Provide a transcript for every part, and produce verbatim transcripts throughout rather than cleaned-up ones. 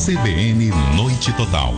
C B N Noite Total.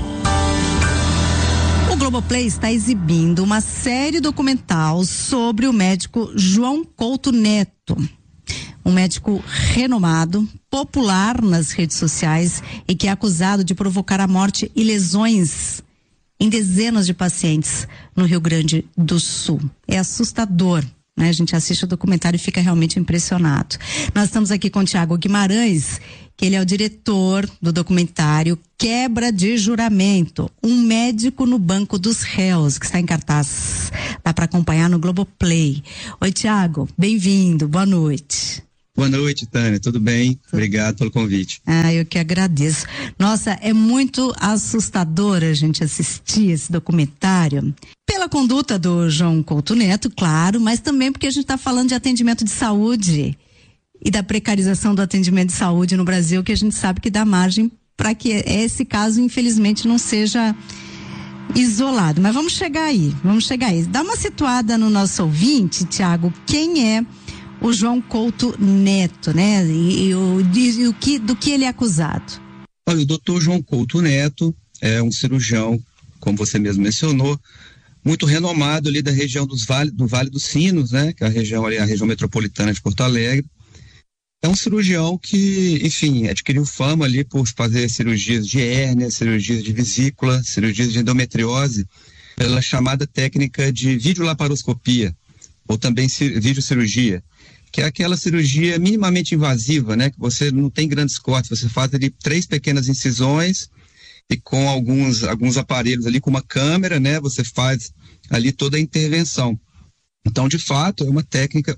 O Globoplay está exibindo uma série documental sobre o médico João Couto Neto. Um médico renomado, popular nas redes sociais e que é acusado de provocar a morte e lesões em dezenas de pacientes no Rio Grande do Sul. É assustador, né? A gente assiste o documentário e fica realmente impressionado. Nós estamos aqui com o Tiago Guimarães, que ele é o diretor do documentário Quebra de Juramento, um médico no banco dos réus, que está em cartaz. Dá para acompanhar no Globoplay. Oi, Tiago, bem-vindo, boa noite. Boa noite, Tânia, tudo bem? Tudo. Obrigado pelo convite. Ah, eu que agradeço. Nossa, é muito assustador a gente assistir esse documentário, pela conduta do João Couto Neto, claro, mas também porque a gente está falando de atendimento de saúde e da precarização do atendimento de saúde no Brasil, que a gente sabe que dá margem para que esse caso, infelizmente, não seja isolado. Mas vamos chegar aí, vamos chegar aí. Dá uma situada no nosso ouvinte, Tiago, quem é o João Couto Neto, né? E, e, o, e o que, do que ele é acusado? Olha, o doutor João Couto Neto é um cirurgião, como você mesmo mencionou, muito renomado ali da região dos vale, do Vale dos Sinos, né? Que é a região ali, a região metropolitana de Porto Alegre. É um cirurgião que, enfim, adquiriu fama ali por fazer cirurgias de hérnia, cirurgias de vesícula, cirurgias de endometriose, pela chamada técnica de videolaparoscopia, ou também videocirurgia, que é aquela cirurgia minimamente invasiva, né? Que você não tem grandes cortes, você faz ali três pequenas incisões e com alguns, alguns aparelhos ali, com uma câmera, né? Você faz ali toda a intervenção. Então, de fato, é uma técnica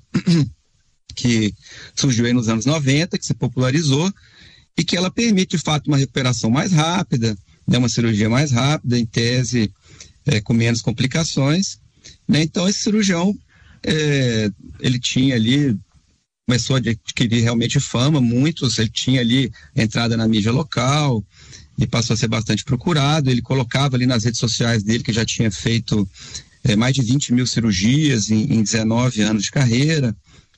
que surgiu aí nos anos noventa, que se popularizou e que ela permite, de fato, uma recuperação mais rápida, né? Uma cirurgia mais rápida, em tese, é, com menos complicações, né? Então, esse cirurgião É, ele tinha ali, começou a adquirir realmente fama, muitos, ele tinha ali entrada na mídia local e passou a ser bastante procurado. Ele colocava ali nas redes sociais dele que já tinha feito é, mais de vinte mil cirurgias em, em dezenove anos de carreira.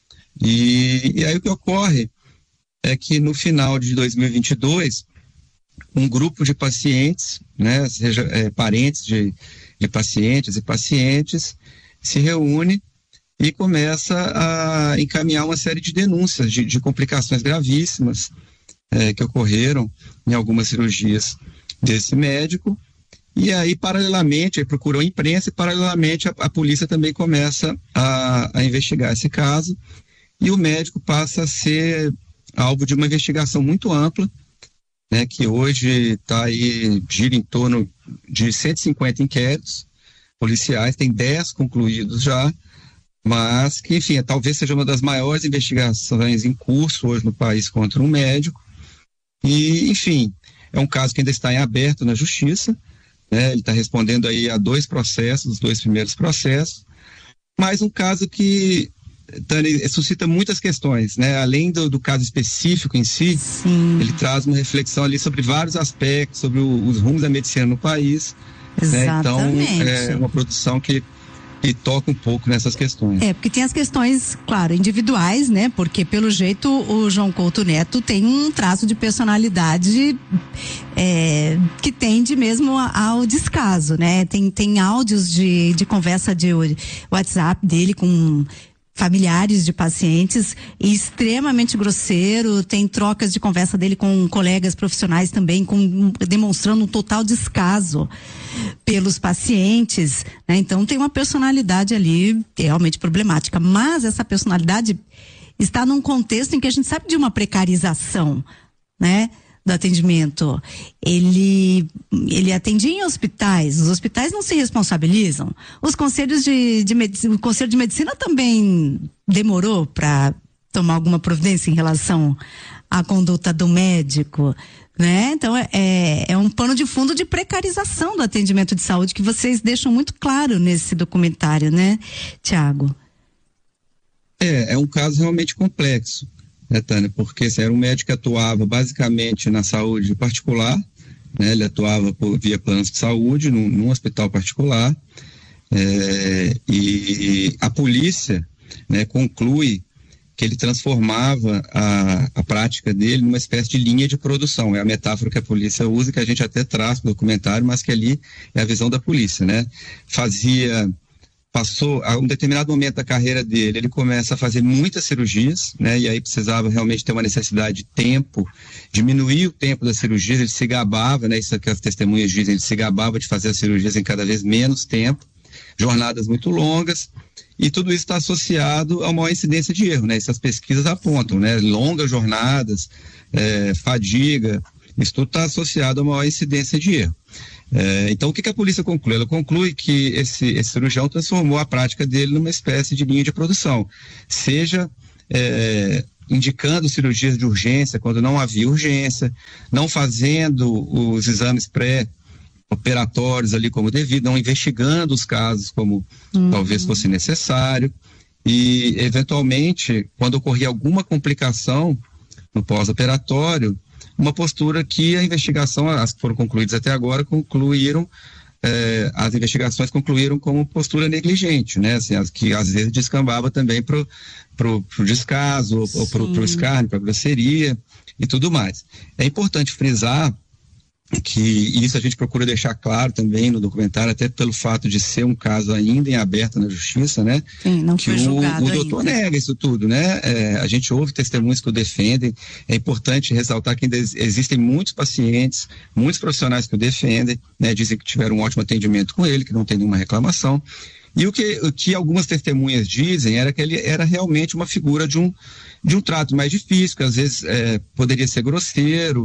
E, e aí o que ocorre é que no final de dois mil e vinte e dois, um grupo de pacientes, né, seja é, parentes de, de pacientes e pacientes, se reúne e começa a encaminhar uma série de denúncias de, de complicações gravíssimas é, que ocorreram em algumas cirurgias desse médico. E aí, paralelamente, aí procurou a imprensa e, paralelamente, a, a polícia também começa a, a investigar esse caso. E o médico passa a ser alvo de uma investigação muito ampla, né, que hoje está aí, gira em torno de cento e cinquenta inquéritos policiais, tem dez concluídos já, mas que, enfim, talvez seja uma das maiores investigações em curso hoje no país contra um médico. E, enfim, é um caso que ainda está em aberto na justiça, né? Ele está respondendo aí a dois processos, os dois primeiros processos, mas um caso que, Tânia, suscita muitas questões, né? Além do, do caso específico em si, Sim. Ele traz uma reflexão ali sobre vários aspectos, sobre o, os rumos da medicina no país. Exatamente. Né? Então, é uma produção que e toca um pouco nessas questões. É, porque tem as questões, claro, individuais, né? Porque, pelo jeito, o João Couto Neto tem um traço de personalidade é, que tende mesmo ao descaso, né? Tem, tem áudios de, de conversa de WhatsApp dele com familiares de pacientes, extremamente grosseiro, tem trocas de conversa dele com colegas profissionais também, com, demonstrando um total descaso pelos pacientes, né? Então tem uma personalidade ali realmente problemática, mas essa personalidade está num contexto em que a gente sabe de uma precarização, né? Do atendimento. Ele, ele atendia em hospitais, os hospitais não se responsabilizam, os conselhos de, de medicina, o conselho de medicina também demorou para tomar alguma providência em relação à conduta do médico, né? Então é, é um pano de fundo de precarização do atendimento de saúde que vocês deixam muito claro nesse documentário, né, Tiago? É, é um caso realmente complexo, né, Tânia? Porque assim, era um médico que atuava basicamente na saúde particular, né? Ele atuava por, via planos de saúde num, num hospital particular, é, e a polícia, né, conclui que ele transformava a, a prática dele numa espécie de linha de produção. É a metáfora que a polícia usa, que a gente até traz no documentário, mas que ali é a visão da polícia, né? Fazia, passou, a um determinado momento da carreira dele, ele começa a fazer muitas cirurgias, né? E aí precisava realmente ter uma necessidade de tempo, diminuir o tempo das cirurgias, ele se gabava, né? Isso que as testemunhas dizem, ele se gabava de fazer as cirurgias em cada vez menos tempo, jornadas muito longas, e tudo isso está associado a uma incidência de erro, né? Essas pesquisas apontam, né? Longas jornadas, é, fadiga, isso tudo está associado a uma maior incidência de erro. É, então, o que, que a polícia conclui? Ela conclui que esse, esse cirurgião transformou a prática dele numa espécie de linha de produção, seja é, indicando cirurgias de urgência quando não havia urgência, não fazendo os exames pré operatórios ali como devido, não investigando os casos como uhum. talvez fosse necessário, e eventualmente, quando ocorria alguma complicação no pós-operatório, uma postura que a investigação, as que foram concluídas até agora, concluíram, eh, as investigações concluíram como postura negligente, né? Assim, as que às vezes descambava também pro, pro, pro descaso, ou, ou pro, pro escárnio, pra grosseria e tudo mais. É importante frisar que isso a gente procura deixar claro também no documentário, até pelo fato de ser um caso ainda em aberto na justiça, né? Sim, não que foi julgado o, o doutor ainda. nega isso tudo, né? É, a gente ouve testemunhos que o defendem, é importante ressaltar que ainda existem muitos pacientes, muitos profissionais que o defendem, né? Dizem que tiveram um ótimo atendimento com ele, que não tem nenhuma reclamação. E o que, o que algumas testemunhas dizem era que ele era realmente uma figura de um, de um trato mais difícil, que às vezes é, poderia ser grosseiro,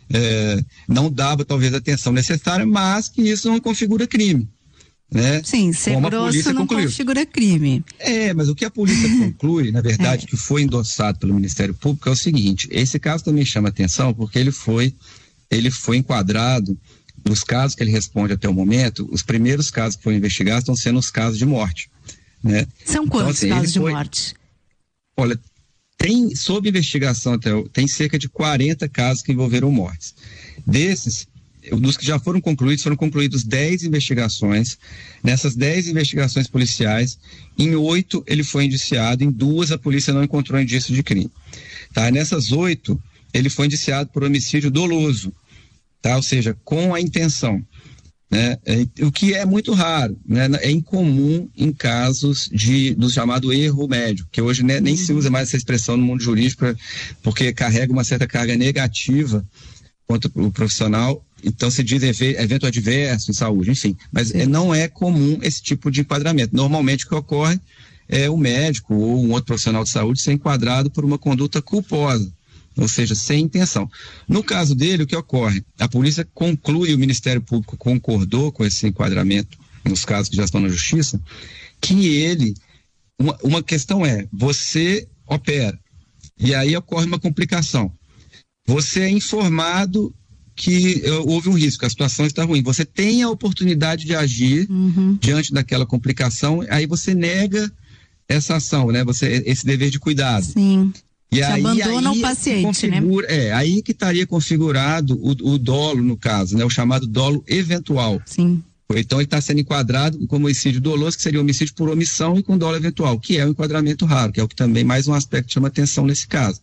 é, não dava talvez a atenção necessária, mas que isso não configura crime, né? Sim, ser grosso não concluiu. configura crime. É, mas o que a polícia conclui, na verdade, é. que foi endossado pelo Ministério Público é o seguinte: esse caso também chama atenção porque ele foi, ele foi enquadrado. Nos casos que ele responde até o momento, os primeiros casos que foram investigados estão sendo os casos de morte, né? São quantos então, assim, casos de foi, morte? Olha, tem, sob investigação até, tem cerca de quarenta casos que envolveram mortes. Desses, dos que já foram concluídos, foram concluídos dez investigações. Nessas dez investigações policiais, em oito ele foi indiciado, em duas a polícia não encontrou indício de crime. Tá? Nessas oito, ele foi indiciado por homicídio doloso. Tá? Ou seja, com a intenção, né? É, o que é muito raro, né? É incomum em casos de, do chamado erro médico, que hoje, né, nem se usa mais essa expressão no mundo jurídico, porque carrega uma certa carga negativa contra o profissional, então se diz evento adverso em saúde, enfim, mas é, não é comum esse tipo de enquadramento. Normalmente o que ocorre é o médico ou um outro profissional de saúde ser enquadrado por uma conduta culposa, ou seja, sem intenção. No caso dele, o que ocorre? A polícia conclui, o Ministério Público concordou com esse enquadramento, nos casos que já estão na justiça, que ele, uma, uma questão é, você opera, e aí ocorre uma complicação. Você é informado que uh, houve um risco, a situação está ruim, você tem a oportunidade de agir uhum. diante daquela complicação, aí você nega essa ação, né? Você, esse dever de cuidado. Sim. E Se aí, abandona aí o paciente, né? É, aí que estaria configurado o, o dolo, no caso, né? O chamado dolo eventual. Sim. Então ele está sendo enquadrado como homicídio doloso, que seria homicídio por omissão e com dolo eventual, que é um enquadramento raro, que é o que também mais um aspecto chama atenção nesse caso.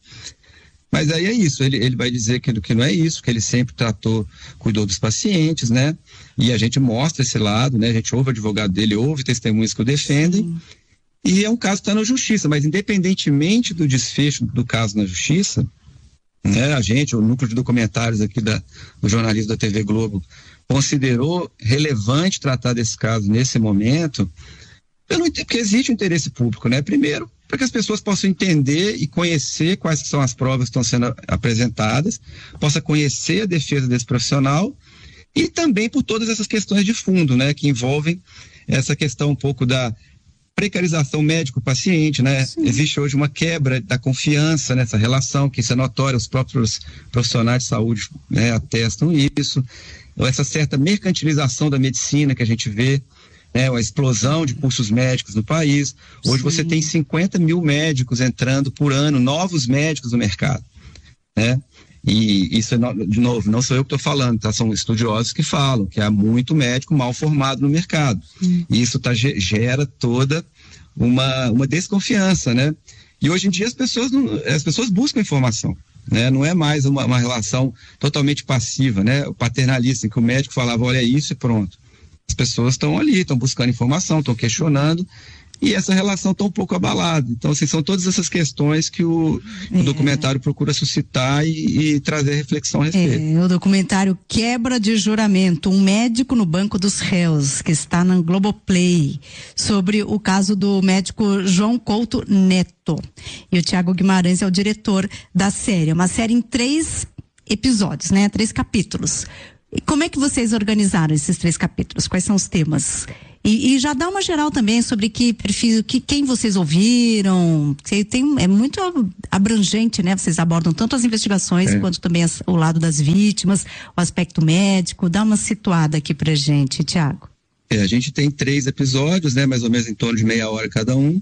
Mas aí é isso, ele, ele vai dizer que, que não é isso, que ele sempre tratou, cuidou dos pacientes, né? E a gente mostra esse lado, né? A gente ouve o advogado dele, ouve testemunhas que o defendem. Sim. E é um caso que está na justiça, mas independentemente do desfecho do caso na justiça, né, a gente, o núcleo de documentários aqui da, do jornalismo da T V Globo, considerou relevante tratar desse caso nesse momento, pelo, porque existe um interesse público, né? Primeiro, para que as pessoas possam entender e conhecer quais são as provas que estão sendo apresentadas, possa conhecer a defesa desse profissional, e também por todas essas questões de fundo, né, que envolvem essa questão um pouco da precarização médico-paciente, né? Sim. Existe hoje uma quebra da confiança nessa relação, que isso é notório, os próprios profissionais de saúde, né, atestam isso, essa certa mercantilização da medicina que a gente vê, né, a explosão de cursos médicos no país. Hoje Sim. você tem cinquenta mil médicos entrando por ano, novos médicos no mercado, né? E isso, de novo, não sou eu que estou falando, tá? São estudiosos que falam que há muito médico mal formado no mercado. Hum. E isso tá, gera toda uma, uma desconfiança, né? E hoje em dia as pessoas, não, as pessoas buscam informação, né? Não é mais uma, uma relação totalmente passiva, né? O paternalista, em que o médico falava, olha isso e pronto. As pessoas estão ali, estão buscando informação, estão questionando, e essa relação está um pouco abalada. Então, assim, são todas essas questões que o, é. o documentário procura suscitar e, e trazer reflexão a respeito. É, o documentário Quebra de Juramento, um médico no banco dos réus, que está na Globoplay, sobre o caso do médico João Couto Neto. E o Tiago Guimarães é o diretor da série. É uma série em três episódios, né? Três capítulos. E como é que vocês organizaram esses três capítulos? Quais são os temas? E, e já dá uma geral também sobre que perfil, que, quem vocês ouviram. Tem, é muito abrangente, né? Vocês abordam tanto as investigações é. quanto também as, o lado das vítimas, o aspecto médico. Dá uma situada aqui pra gente, Tiago. É, a gente tem três episódios, né? Mais ou menos em torno de meia hora cada um.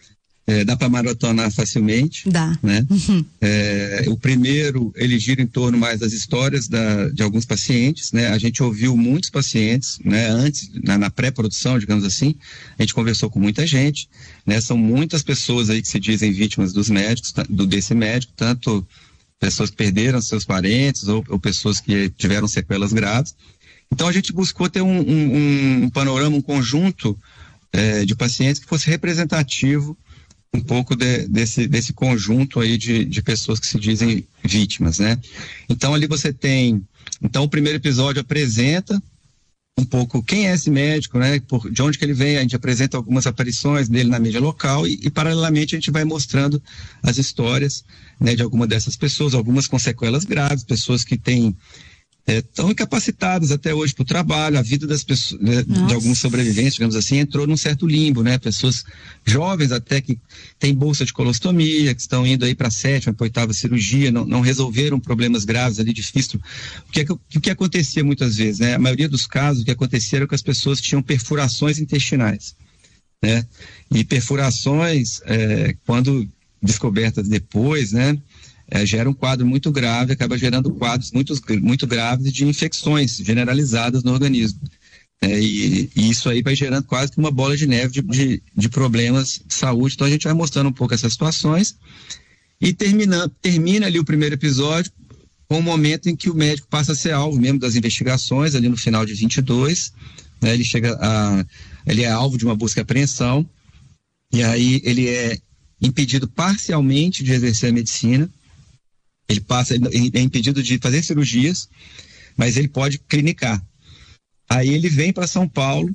É, dá para maratonar facilmente. Dá. Né? Uhum. É, o primeiro, ele gira em torno mais das histórias da, de alguns pacientes, né? A gente ouviu muitos pacientes, né? Antes, na, na pré-produção, digamos assim, a gente conversou com muita gente, né? São muitas pessoas aí que se dizem vítimas dos médicos, do, desse médico, tanto pessoas que perderam seus parentes ou, ou pessoas que tiveram sequelas graves. Então a gente buscou ter um, um, um panorama, um conjunto é, de pacientes que fosse representativo um pouco de, desse, desse conjunto aí de, de pessoas que se dizem vítimas, né? Então ali você tem, então o primeiro episódio apresenta um pouco quem é esse médico, né? Por, de onde que ele vem, a gente apresenta algumas aparições dele na mídia local e, e paralelamente a gente vai mostrando as histórias, né, de alguma dessas pessoas, algumas com sequelas graves, pessoas que têm estão é, incapacitadas até hoje para o trabalho, a vida das pessoas, né, de alguns sobreviventes, digamos assim, entrou num certo limbo, né? Pessoas jovens até que têm bolsa de colostomia, que estão indo aí para a sétima, para a oitava cirurgia, não, não resolveram problemas graves ali de fístula. O que, é que, o que acontecia muitas vezes, né? A maioria dos casos, o que acontecia era que as pessoas tinham perfurações intestinais, né? E perfurações, é, quando descobertas depois, né? É, gera um quadro muito grave, acaba gerando quadros muito, muito graves de infecções generalizadas no organismo. É, e, e isso aí vai gerando quase que uma bola de neve de, de, de problemas de saúde. Então a gente vai mostrando um pouco essas situações e termina, termina ali o primeiro episódio com o momento em que o médico passa a ser alvo mesmo das investigações, ali no final de vinte e dois, né, ele chega a, ele é alvo de uma busca e apreensão, e aí ele é impedido parcialmente de exercer a medicina. Ele passa, ele é impedido de fazer cirurgias, mas ele pode clinicar. Aí ele vem para São Paulo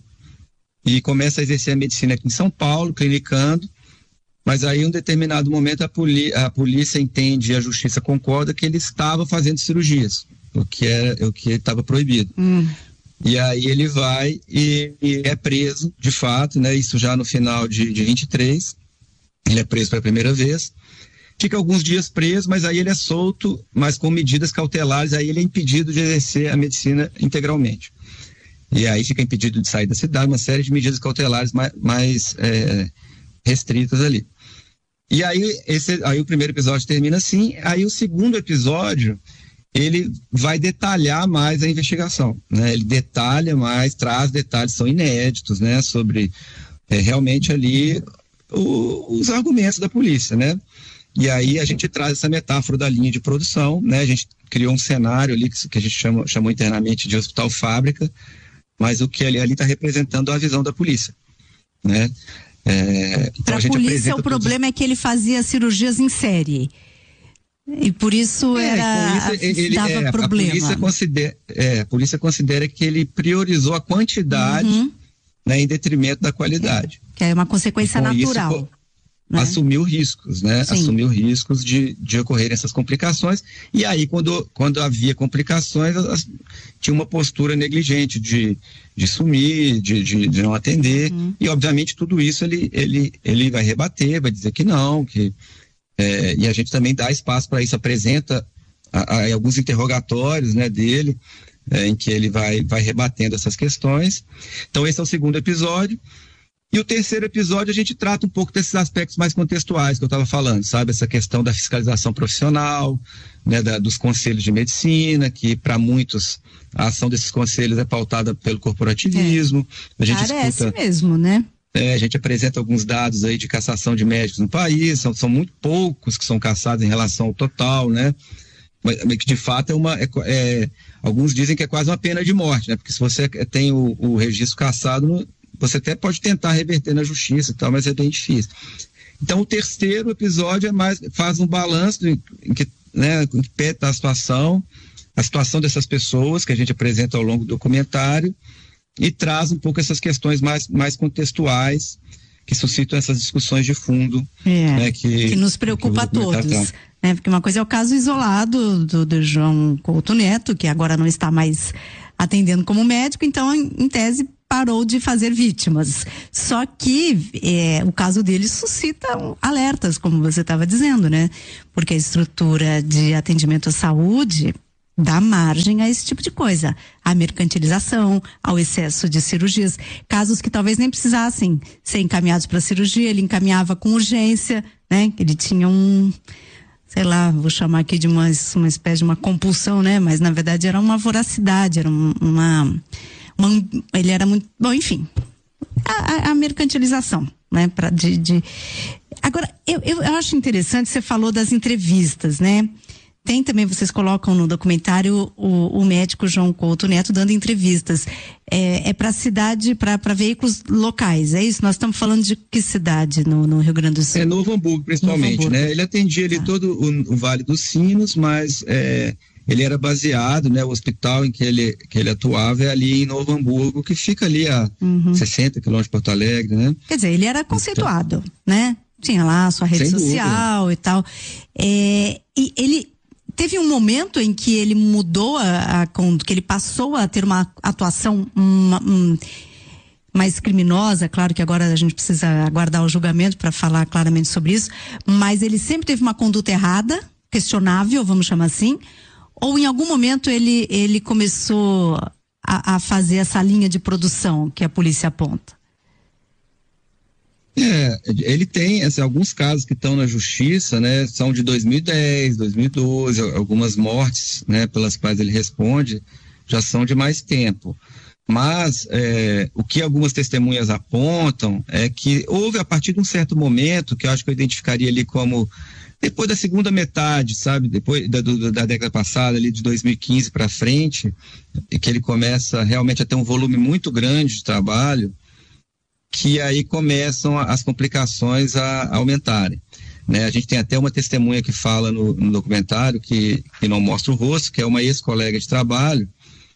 e começa a exercer a medicina aqui em São Paulo, clinicando, mas aí em um determinado momento a, poli, a polícia entende e a justiça concorda que ele estava fazendo cirurgias, o que era o que estava proibido. Hum. E aí ele vai e, e é preso, de fato, né? Isso já no final de, de vinte e três, ele é preso pela primeira vez. Fica alguns dias preso, mas aí ele é solto, mas com medidas cautelares, aí ele é impedido de exercer a medicina integralmente. E aí fica impedido de sair da cidade, uma série de medidas cautelares mais, mais é, restritas ali. E aí, esse, aí o primeiro episódio termina assim, aí o segundo episódio, ele vai detalhar mais a investigação, né? Ele detalha mais, traz detalhes, são inéditos, né? Sobre é, realmente ali o, os argumentos da polícia, né? E aí a gente traz essa metáfora da linha de produção, né? A gente criou um cenário ali que, que a gente chama, chamou internamente de hospital fábrica, mas o que ali está representando a visão da polícia, né? É, então Para a polícia o problema todos... é que ele fazia cirurgias em série e por isso é, era isso ele, dava é, problema. A polícia, considera, é, a polícia considera que ele priorizou a quantidade, uhum, né, em detrimento da qualidade. É, que é uma consequência natural. Isso, né? Assumiu riscos, né? Sim. Assumiu riscos de, de ocorrerem essas complicações, e aí quando, quando havia complicações, as, tinha uma postura negligente de, de sumir, de, de, de não atender, uhum, e obviamente tudo isso ele, ele, ele vai rebater, vai dizer que não, que, é, e a gente também dá espaço para isso, apresenta a, a, alguns interrogatórios, né, dele, é, em que ele vai, vai rebatendo essas questões. Então esse é o segundo episódio. E o terceiro episódio a gente trata um pouco desses aspectos mais contextuais que eu estava falando, sabe? Essa questão da fiscalização profissional, né? Da, dos conselhos de medicina, que para muitos a ação desses conselhos é pautada pelo corporativismo. É. A gente Parece escuta... mesmo, né? É, a gente apresenta alguns dados aí de cassação de médicos no país, são, são muito poucos que são cassados em relação ao total, né? Mas que de fato é uma, é, é, alguns dizem que é quase uma pena de morte, né? Porque se você tem o, o registro cassado, você até pode tentar reverter na justiça e tal, mas é bem difícil. Então o terceiro episódio é mais, faz um balanço em que, né, em que está a situação, a situação dessas pessoas que a gente apresenta ao longo do documentário e traz um pouco essas questões mais, mais contextuais que suscitam essas discussões de fundo. É, né, que, que nos preocupa a todos. Né? Porque uma coisa é o caso isolado do, do João Couto Neto, que agora não está mais atendendo como médico, então, em, em tese, parou de fazer vítimas. Só que é, o caso dele suscita alertas, como você estava dizendo, né? Porque a estrutura de atendimento à saúde dá margem a esse tipo de coisa, à mercantilização, ao excesso de cirurgias, casos que talvez nem precisassem ser encaminhados para cirurgia, ele encaminhava com urgência, né? Ele tinha um, sei lá, vou chamar aqui de uma, uma espécie de uma compulsão, né? Mas na verdade era uma voracidade, era uma, uma ele era muito, bom, enfim, a, a mercantilização, né? Pra, de, de... Agora, eu, eu, eu acho interessante, você falou das entrevistas, né? Tem também, vocês colocam no documentário o, o médico João Couto Neto dando entrevistas. É, é para cidade, para veículos locais, é isso? Nós estamos falando de que cidade no, no Rio Grande do Sul? É Novo Hamburgo, principalmente, Novo Hamburgo. né? Ele atendia ali ah. todo o, o Vale dos Sinos, mas é, ele era baseado, né? O hospital em que ele, que ele atuava é ali em Novo Hamburgo, que fica ali a uhum. sessenta quilômetros de Porto Alegre, né? Quer dizer, ele era conceituado, então, né? Tinha lá a sua rede social dúvida. e tal. É, e ele teve um momento em que ele mudou, a, a, que ele passou a ter uma atuação uma, um, mais criminosa. Claro que agora a gente precisa aguardar o julgamento para falar claramente sobre isso, mas ele sempre teve uma conduta errada, questionável, vamos chamar assim, ou em algum momento ele, ele começou a, a fazer essa linha de produção que a polícia aponta? É, ele tem assim, alguns casos que estão na justiça, né, são de dois mil e dez, dois mil e doze, algumas mortes, né, pelas quais ele responde, já são de mais tempo. Mas é, o que algumas testemunhas apontam é que houve a partir de um certo momento, que eu acho que eu identificaria ali como depois da segunda metade, sabe, depois da, do, da década passada, ali de dois mil e quinze para frente, que ele começa realmente a ter um volume muito grande de trabalho, que aí começam as complicações a aumentarem. Né? A gente tem até uma testemunha que fala no, no documentário, que, que não mostra o rosto, que é uma ex-colega de trabalho,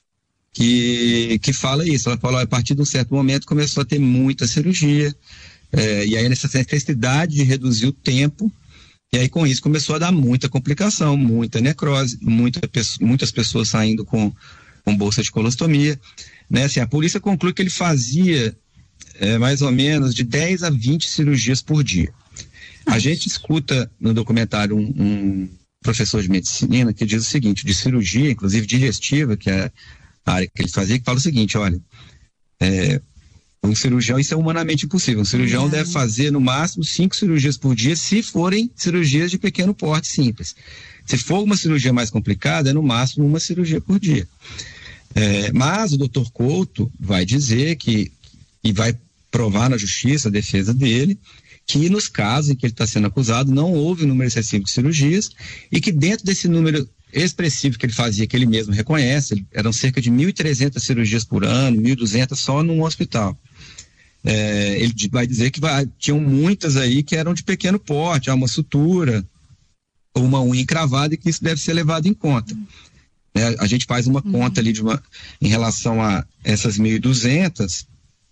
que, que fala isso. Ela fala, ó, a partir de um certo momento começou a ter muita cirurgia, é, e aí nessa necessidade de reduzir o tempo, e aí com isso começou a dar muita complicação, muita necrose, muita, muitas pessoas saindo com, com bolsa de colostomia. Né? Assim, a polícia conclui que ele fazia É, mais ou menos de dez a vinte cirurgias por dia. A gente escuta no documentário um, um professor de medicina que diz o seguinte, de cirurgia, inclusive digestiva, que é a área que ele fazia, que fala o seguinte, olha, é, um cirurgião, isso é humanamente impossível, um cirurgião é. deve fazer no máximo cinco cirurgias por dia, se forem cirurgias de pequeno porte simples. Se for uma cirurgia mais complicada, é no máximo uma cirurgia por dia. É, mas o doutor Couto vai dizer que e vai provar na justiça a defesa dele, que nos casos em que ele está sendo acusado não houve um número excessivo de cirurgias e que dentro desse número expressivo que ele fazia, que ele mesmo reconhece, eram cerca de mil e trezentas cirurgias por ano, mil e duzentas só num hospital. É, ele vai dizer que vai, tinham muitas aí que eram de pequeno porte, uma sutura ou uma unha encravada e que isso deve ser levado em conta. É, a gente faz uma uhum. conta ali de uma, em relação a essas mil e duzentas,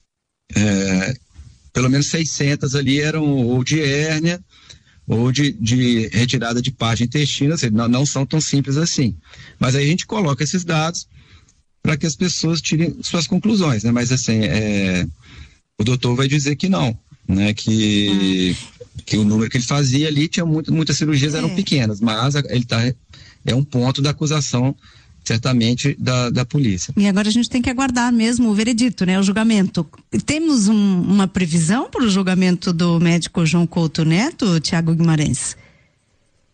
É, pelo menos seiscentas ali eram ou de hérnia ou de, de retirada de parte intestina, seja, não, não são tão simples assim. Mas aí a gente coloca esses dados para que as pessoas tirem suas conclusões, né? Mas assim, é, o doutor vai dizer que não, né? Que, hum. que o número que ele fazia ali, tinha muito, muitas cirurgias é. eram pequenas, mas ele tá, é um ponto da acusação certamente da, da polícia. E agora a gente tem que aguardar mesmo o veredito, né? O julgamento. Temos um, uma previsão para o julgamento do médico João Couto Neto, Tiago Guimarães?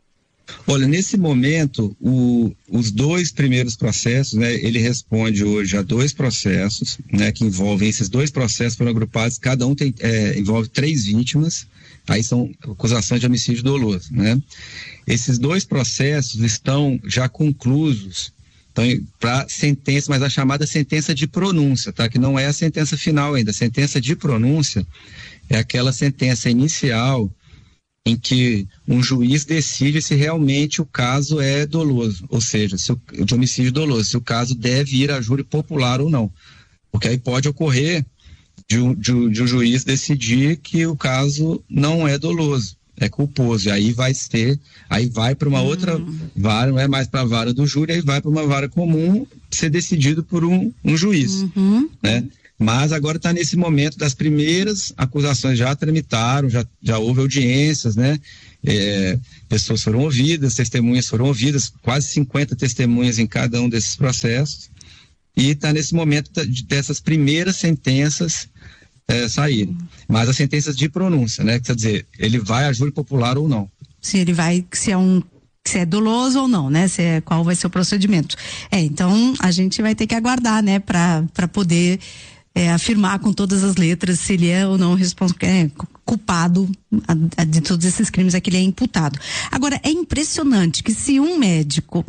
Olha, nesse momento, o, os dois primeiros processos, né, ele responde hoje a dois processos, né, que envolvem, esses dois processos foram agrupados, cada um tem, é, envolve três vítimas, aí são acusações de homicídio doloso, né. Esses dois processos estão já conclusos, então, para sentença, mas a chamada sentença de pronúncia, tá, que não é a sentença final ainda, a sentença de pronúncia é aquela sentença inicial em que um juiz decide se realmente o caso é doloso, ou seja, se o, de homicídio doloso, se o caso deve ir a júri popular ou não. Porque aí pode ocorrer de um, de, de um juiz decidir que o caso não é doloso, é culposo, e aí vai ter, aí vai para uma uhum. outra vara, não é mais para a vara do júri, aí vai para uma vara comum ser decidido por um, um juiz, uhum. né? Mas agora está nesse momento das primeiras acusações, já tramitaram, já, já houve audiências, né? É, pessoas foram ouvidas, testemunhas foram ouvidas, quase cinquenta testemunhas em cada um desses processos, e está nesse momento de, dessas primeiras sentenças é, saírem. Mas as sentenças de pronúncia, né? Quer dizer, ele vai a júri popular ou não. Se ele vai, se é um se é doloso ou não, né? Se é, qual vai ser o procedimento. É, então a gente vai ter que aguardar, né? Para para poder É, afirmar com todas as letras se ele é ou não é, culpado a, a, de todos esses crimes a que ele é imputado. Agora, é impressionante que se um médico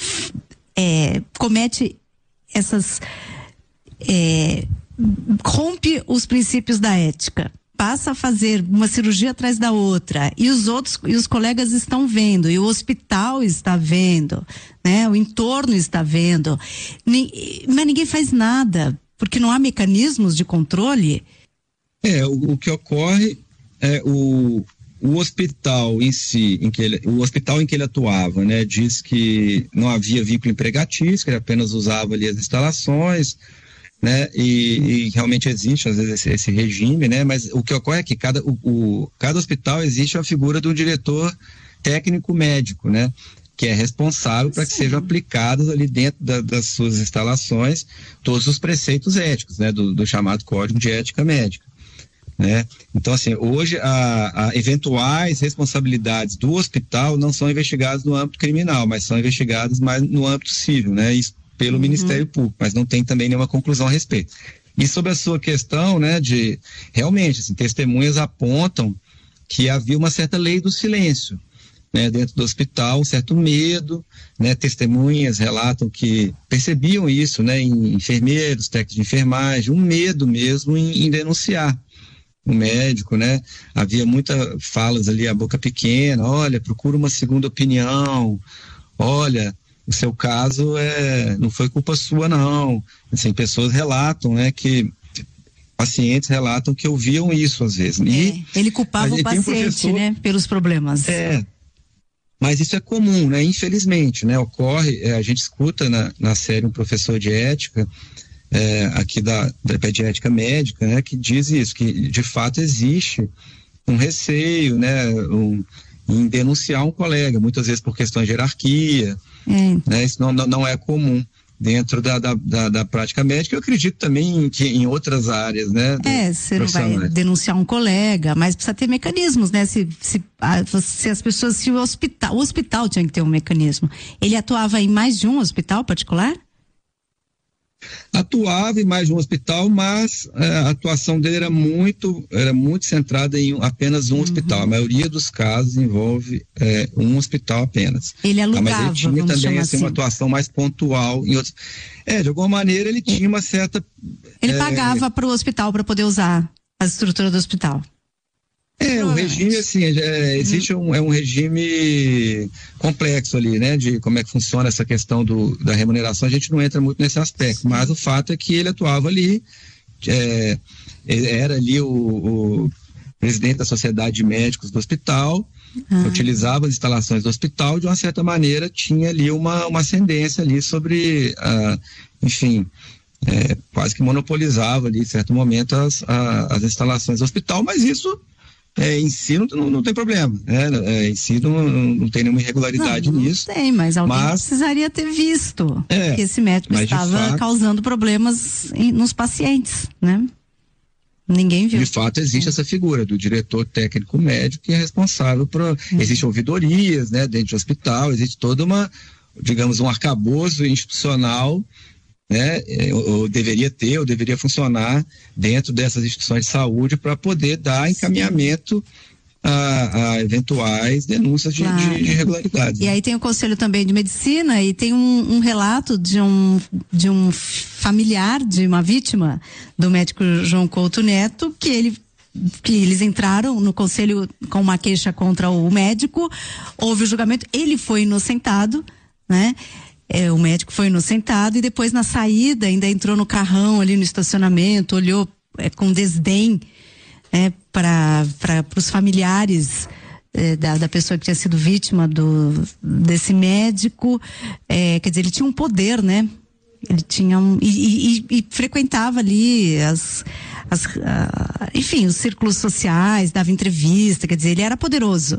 é, comete essas é, rompe os princípios da ética, passa a fazer uma cirurgia atrás da outra, e os outros, e os colegas estão vendo, e o hospital está vendo, né? O entorno está vendo, mas ninguém faz nada, porque não há mecanismos de controle? É, o, o que ocorre é o, o hospital em si, em que ele, o hospital em que ele atuava, né, diz que não havia vínculo empregatício, que ele apenas usava ali as instalações, né, e, e realmente existe às vezes esse, esse regime, né, mas o que ocorre é que cada, o, o, cada hospital existe a figura do diretor técnico médico, né, que é responsável para que sejam aplicados ali dentro da, das suas instalações todos os preceitos éticos, né, do, do chamado Código de Ética Médica, né? Então, assim, hoje a, a eventuais responsabilidades do hospital não são investigadas no âmbito criminal, mas são investigadas mais no âmbito civil, né? Isso pelo uhum. Ministério Público, mas não tem também nenhuma conclusão a respeito. E sobre a sua questão, né, de realmente, assim, testemunhas apontam que havia uma certa lei do silêncio, né, dentro do hospital, um certo medo, né, testemunhas relatam que percebiam isso, né, em enfermeiros, técnicos de enfermagem, um medo mesmo em, em denunciar o médico, né, havia muitas falas ali, a boca pequena, olha, procura uma segunda opinião, olha, o seu caso é, não foi culpa sua não, assim, pessoas relatam, né, que pacientes relatam que ouviam isso às vezes. E, é, ele culpava o paciente, um professor, né, pelos problemas. É, mas isso é comum, né? Infelizmente, né? Ocorre, é, a gente escuta na, na série um professor de ética, é, aqui da, da pediátrica médica, né? Que diz isso, que de fato existe um receio, né? Um, em denunciar um colega, muitas vezes por questões de hierarquia, é. né? Isso não, não, não é comum dentro da, da, da, da prática médica. Eu acredito também que em outras áreas, né? É, você não vai denunciar um colega, mas precisa ter mecanismos, né? Se, se, se as pessoas, se o hospital, o hospital tinha que ter um mecanismo. Ele atuava em mais de um hospital particular? Atuava em mais de um hospital, mas é, a atuação dele era muito, era muito centrada em apenas um uhum. hospital. A maioria dos casos envolve é, um hospital apenas. Ele alugava, ah, mas ele tinha também assim, uma atuação mais pontual em outros. É, de alguma maneira ele tinha uma certa. Ele é, pagava para o hospital para poder usar a estrutura do hospital. É, o regime, assim, é, existe um, é um regime complexo ali, né, de como é que funciona essa questão do, da remuneração, a gente não entra muito nesse aspecto, mas o fato é que ele atuava ali, é, era ali o, o presidente da Sociedade de Médicos do hospital, ah. utilizava as instalações do hospital, de uma certa maneira tinha ali uma, uma ascendência ali sobre, ah, enfim, é, quase que monopolizava ali, em certo momento, as, a, as instalações do hospital, mas isso É, em si não, não, não tem problema, né? É, em si não, não tem nenhuma irregularidade não, não nisso. Não tem, mas alguém mas, precisaria ter visto é, que esse médico estava fato, causando problemas em, nos pacientes, né? Ninguém viu. De fato, existe essa figura do diretor técnico médico que é responsável por... Uhum. Existem ouvidorias, né, dentro do hospital, existe toda uma, digamos, um arcabouço institucional, né, ou, ou deveria ter, ou deveria funcionar dentro dessas instituições de saúde para poder dar encaminhamento a, a eventuais denúncias de, claro. de, de irregularidades. E aí tem o Conselho também de Medicina e tem um, um relato de um, de um familiar de uma vítima do médico João Couto Neto, que ele que eles entraram no conselho com uma queixa contra o médico, houve o julgamento, ele foi inocentado, né? É, o médico foi inocentado e depois na saída ainda entrou no carrão ali no estacionamento, olhou é, com desdém é, para os familiares é, da, da pessoa que tinha sido vítima do, desse médico, é, quer dizer, ele tinha um poder, né? Ele tinha um, e, e, e frequentava ali as, as uh, enfim, os círculos sociais, dava entrevista, quer dizer, ele era poderoso.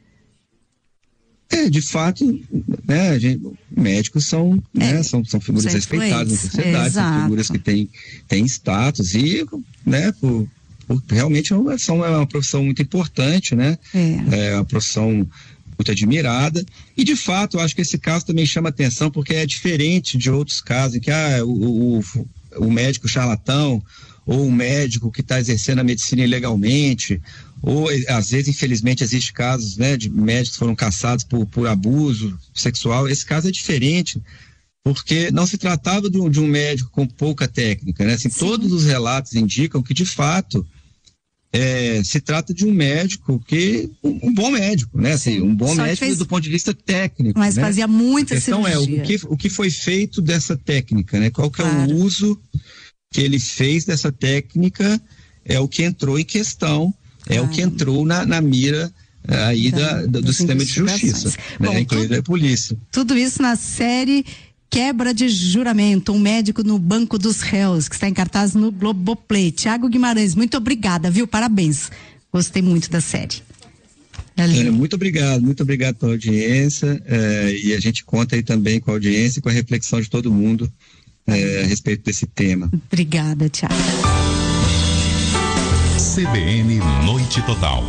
É, de fato, né, gente, médicos são, é, né, são, são figuras respeitadas na sociedade, é, são figuras que têm, têm status e, né, por, por, realmente é uma, são, é uma profissão muito importante, né, é, é uma profissão muito admirada e, de fato, eu acho que esse caso também chama atenção porque é diferente de outros casos em que ah, o, o, o médico charlatão ou o médico que está exercendo a medicina ilegalmente, ou às vezes, infelizmente, existe casos, né, de médicos que foram caçados por, por abuso sexual. Esse caso é diferente, porque não se tratava de um, de um médico com pouca técnica, né? Assim, todos os relatos indicam que, de fato, é, se trata de um médico que, um, um bom médico, né? Assim, um bom Só médico fez... do ponto de vista técnico. Mas né? fazia muita A questão cirurgia. é, o que, o que foi feito dessa técnica, né? Qual que claro. é o uso que ele fez dessa técnica, é o que entrou em questão, é ah, o que entrou na, na mira aí da, da, do sistema de justiça, né? Bom, incluindo tudo, a polícia. Tudo isso na série Quebra de Juramento, um médico no banco dos réus, que está em cartaz no Globoplay. Tiago Guimarães, muito obrigada, viu? Parabéns. Gostei muito da série. É, muito obrigado, muito obrigado pela audiência, é, e a gente conta aí também com a audiência e com a reflexão de todo mundo é, a respeito desse tema. Obrigada, Tiago. C B N Noite Total.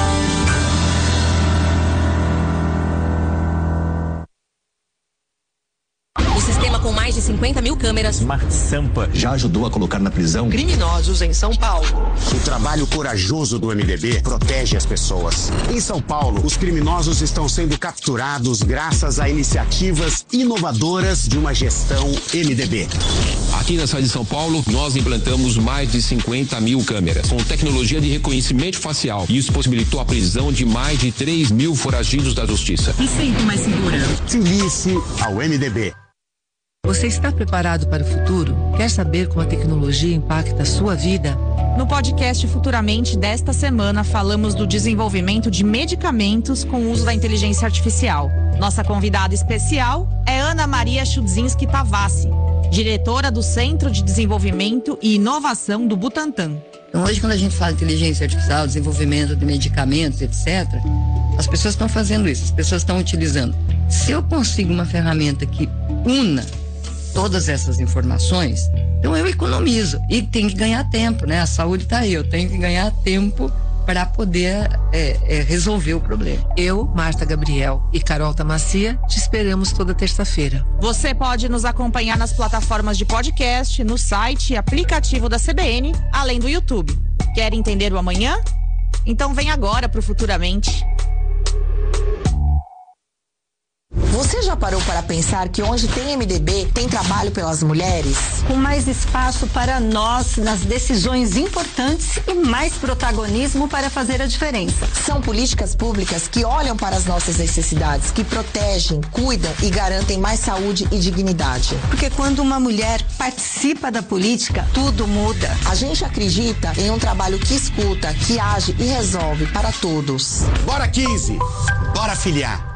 O sistema com mais de cinquenta mil câmeras. Smart Sampa já ajudou a colocar na prisão criminosos em São Paulo. O trabalho corajoso do M D B protege as pessoas. Em São Paulo, os criminosos estão sendo capturados graças a iniciativas inovadoras de uma gestão M D B. Aqui na cidade de São Paulo, nós implantamos mais de cinquenta mil câmeras com tecnologia de reconhecimento facial. Isso possibilitou a prisão de mais de três mil foragidos da justiça. E sempre mais segura. Filie-se ao M D B. Você está preparado para o futuro? Quer saber como a tecnologia impacta a sua vida? No podcast Futuramente desta semana, falamos do desenvolvimento de medicamentos com uso da inteligência artificial. Nossa convidada especial é Ana Maria Chudzinski Tavassi, diretora do Centro de Desenvolvimento e Inovação do Butantan. Então, hoje, quando a gente fala de inteligência artificial, desenvolvimento de medicamentos, etcétera, as pessoas estão fazendo isso, as pessoas estão utilizando. Se eu consigo uma ferramenta que una todas essas informações, então eu economizo e tem que ganhar tempo, né? A saúde está aí, eu tenho que ganhar tempo para poder é, é, resolver o problema. Eu, Marta Gabriel e Carol Tamacia te esperamos toda terça-feira. Você pode nos acompanhar nas plataformas de podcast, no site e aplicativo da C B N, além do YouTube. Quer entender o amanhã? Então vem agora pro Futuramente. Você já parou para pensar que onde tem M D B, tem trabalho pelas mulheres? Com mais espaço para nós nas decisões importantes e mais protagonismo para fazer a diferença. São políticas públicas que olham para as nossas necessidades, que protegem, cuidam e garantem mais saúde e dignidade. Porque quando uma mulher participa da política, tudo muda. A gente acredita em um trabalho que escuta, que age e resolve para todos. Bora quinze! Bora filiar!